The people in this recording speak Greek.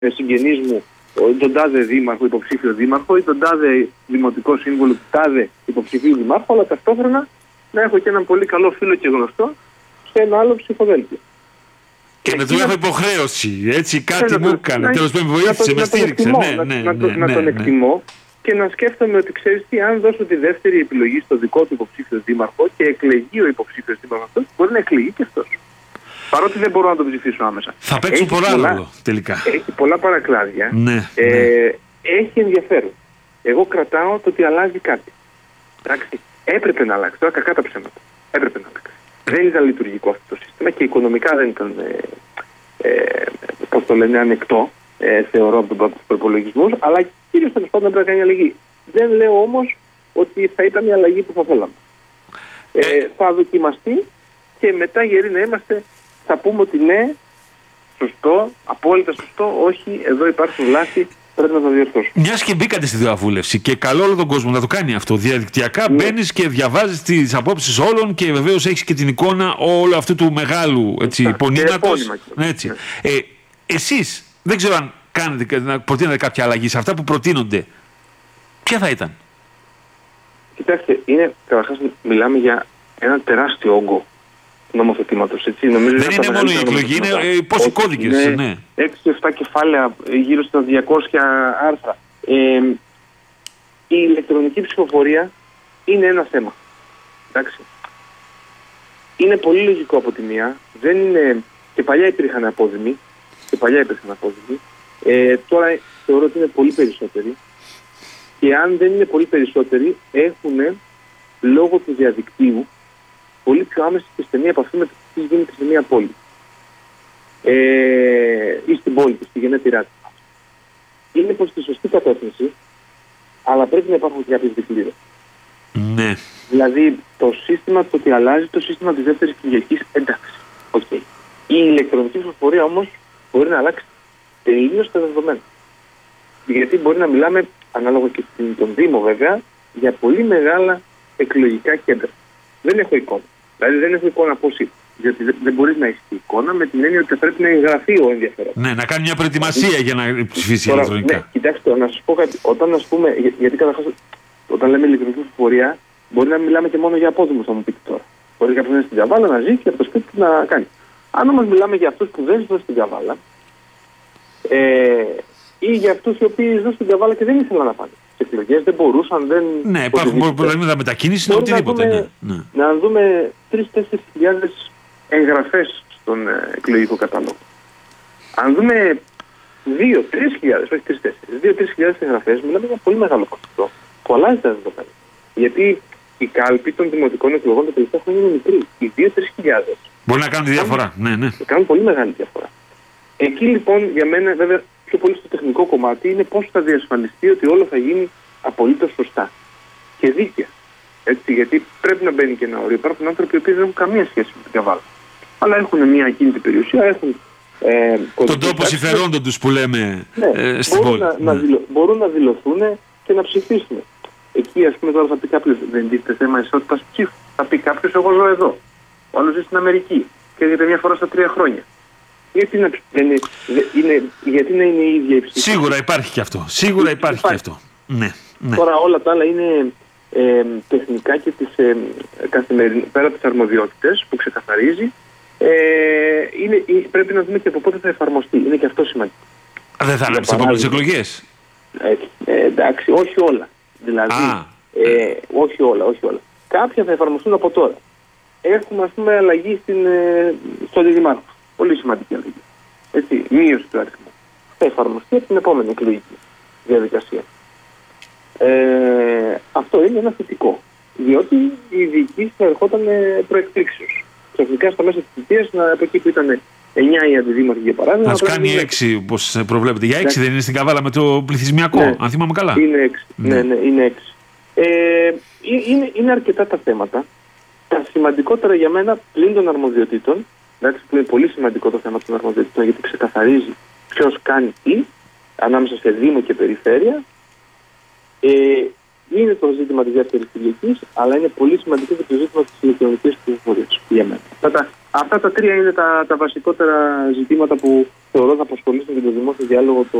συγγενείς μου τον τάδε δήμαρχο, υποψήφιο δήμαρχο ή τον τάδε δημοτικό σύμβολο του τάδε υποψηφίου δημάρχου, αλλά ταυτόχρονα να έχω και έναν πολύ καλό φίλο και γνωστό σε ένα άλλο ψηφοδέλτιο. Και να του έχω υποχρέωση, έτσι, κάτι μου έκανε. Τέλος πάντων, με βοήθησε, με στήριξε. Να τον εκτιμώ και να σκέφτομαι ότι ξέρεις τι, αν δώσω τη δεύτερη επιλογή στο δικό του υποψήφιο δήμαρχο και εκλεγεί ο υποψήφιος δήμαρχος αυτός, μπορεί να εκλεγεί και αυτός. Παρότι δεν μπορώ να τον ψηφίσω άμεσα. Θα παίξουν πολλά ρόλο τελικά. Έχει πολλά παρακλάδια. Ναι. Έχει ενδιαφέρον. Εγώ κρατάω το ότι αλλάζει κάτι. Εντάξει. Έπρεπε να αλλάξει. Τώρα κακά τα ψέματα. Έπρεπε να αλλάξει. Δεν ήταν λειτουργικό αυτό το σύστημα και οικονομικά δεν ήταν πώς το λένε, ανεκτό, θεωρώ, από τον πρώτο προπολογισμό, αλλά κυρίως τέλος πάντων πρέπει να κάνει αλλαγή. Δεν λέω όμως ότι θα ήταν η αλλαγή που θα θέλαμε. Θα δοκιμαστεί και μετά, γεροί να είμαστε, θα πούμε ότι ναι, σωστό, απόλυτα σωστό, όχι, εδώ υπάρχουν λάθη, πρέπει να τα διορθώσουμε. Μιας και μπήκατε στη διαβούλευση και καλό όλο τον κόσμο να το κάνει αυτό. Διαδικτυακά μπαίνεις και διαβάζεις τις απόψεις όλων και βεβαίως έχεις και την εικόνα όλου αυτού του μεγάλου πονήματος. Εσείς, δεν ξέρω αν προτείνετε κάποια αλλαγή σε αυτά που προτείνονται. Ποια θα ήταν? Κοιτάξτε, καταρχάς μιλάμε για ένα τεράστιο όγκο νομοθετήματος. Δεν είναι μόνο η εκλογή, είναι πόσοι κώδικες. Είναι 6-7 κεφάλαια, γύρω στα 200 άρθρα. Η ηλεκτρονική ψηφοφορία είναι ένα θέμα. Εντάξει. Είναι πολύ λογικό από τη μία. Δεν είναι... Και παλιά υπήρχαν απόδημοι. Τώρα θεωρώ ότι είναι πολύ περισσότεροι. Και αν δεν είναι πολύ περισσότεροι, έχουν λόγω του διαδικτύου πολύ πιο άμεση και στενή επαφή με το τι γίνεται σε μια πόλη. Ή στην πόλη της, στη γενέτειρά της. Είναι προς τη σωστή κατεύθυνση, αλλά πρέπει να υπάρχουν και κάποιες δικλείδες. Ναι. Δηλαδή, το σύστημα, το ότι αλλάζει το σύστημα της δεύτερης Κυριακής, εντάξει. Okay. Η ηλεκτρονική ψηφοφορία όμως μπορεί να αλλάξει τελείως τα δεδομένα. Γιατί μπορεί να μιλάμε, ανάλογα και στον Δήμο βέβαια, για πολύ μεγάλα εκλογικά κέντρα. Δεν έχω εικόνα. Δηλαδή δεν έχω εικόνα πώς είναι. Γιατί δεν μπορεί να έχει εικόνα με την έννοια ότι θα πρέπει να εγγραφεί ο ενδιαφέρον. Ναι, να κάνει μια προετοιμασία για να ψηφίσει ηλεκτρονικά. Ναι, κοιτάξτε, να σας πω κάτι. Όταν, ας πούμε, γιατί καταρχάς, όταν λέμε ηλεκτρονική ψηφοφορία, μπορεί να μιλάμε και μόνο για απόδημους, θα μου πείτε τώρα. Μπορεί κάποιος να είναι στην Καβάλα, να ζει και από το σπίτι του να κάνει. Αν όμως μιλάμε για αυτούς που δεν ζουν στην Καβάλα, ή για αυτούς οι οποίοι ζουν στην Καβάλα και δεν ήθελαν να πάνε στις εκλογές, δεν μπορούσαν, δεν. Ναι, υπάρχουν προβλήματα μετακίνησης, οτιδήποτε. Να δούμε 3-4 χιλιάδες εγγραφές στον εκλογικό κατάλογο. Αν δούμε 2-3 χιλιάδες, όχι 3-4, 2-3 χιλιάδες εγγραφές, μιλάμε για πολύ μεγάλο ποσοστό που αλλάζει τα δεδομένα. Γιατί η κάλπη των δημοτικών εκλογών τα τελευταία χρόνια είναι μικρή. Οι 2-3 χιλιάδες μπορεί να κάνουν τη διαφορά. Ναι. Κάνουν πολύ μεγάλη διαφορά. Εκεί λοιπόν για μένα, βέβαια, πιο πολύ στο τεχνικό κομμάτι είναι πώς θα διασφαλιστεί ότι όλο θα γίνει απολύτως σωστά και δίκαια. Έτσι, γιατί πρέπει να μπαίνει και ένα όριο. Υπάρχουν άνθρωποι που δεν έχουν καμία σχέση με την Καβάλα. Αλλά έχουν μια ακίνητη περιουσία, έχουν. Τον τόπο συμφερόντων τους που λέμε στην πόλη. Μπορούν να δηλωθούν και να ψηφίσουν. Εκεί, ας πούμε, τώρα θα πει κάποιος, δεν τίθεται θέμα ισότητας ψήφου. Θα πει κάποιος, εγώ ζω εδώ. Ο άλλος ζει στην Αμερική και έρχεται μια φορά στα 3 χρόνια. Γιατί να είναι η ίδια η ψήφη? Σίγουρα υπάρχει και αυτό. Ναι. Τώρα όλα τα άλλα είναι τεχνικά και πέρα από τις αρμοδιότητες που ξεκαθαρίζει, πρέπει να δούμε και από πότε θα εφαρμοστεί. Είναι και αυτό σημαντικό. Δεν θα είναι από τις επόμενες εκλογές? Εντάξει, όχι όλα. Δηλαδή, όχι όλα. Κάποια θα εφαρμοστούν από τώρα. Έχουμε, ας πούμε, αλλαγή στο αντιδημάρχο. Πολύ σημαντική αλλαγή. Έτσι, μείωση του αριθμού. Θα εφαρμοστεί από την επόμενη εκλογική διαδικασία. Αυτό είναι ένα θετικό. Διότι η διοίκηση θα ερχόταν προεκπλήξεως. Ξαφνικά στα μέσα της θητείας, από εκεί που ήταν 9 οι αντιδήμαρχοι για παράδειγμα. Να τους κάνει 6, όπως προβλέπετε. Για 6 δεν είναι στην Καβάλα με το πληθυσμιακό, αν θυμάμαι καλά? Είναι 6. Ναι, είναι 6. Είναι αρκετά τα θέματα. Τα σημαντικότερα για μένα, πλην των αρμοδιοτήτων, εντάξει, που είναι πολύ σημαντικό το θέμα των αρμοδιοτήτων, γιατί ξεκαθαρίζει ποιος κάνει τι ανάμεσα σε Δήμο και Περιφέρεια. Είναι το ζήτημα της δεύτερης Κυριακής, αλλά είναι πολύ σημαντικό και το ζήτημα της ηλεκτρονικής ψηφοφορίας για μένα. Αυτά τα τρία είναι τα βασικότερα ζητήματα που θεωρώ θα απασχολήσουν και το δημόσιο διάλογο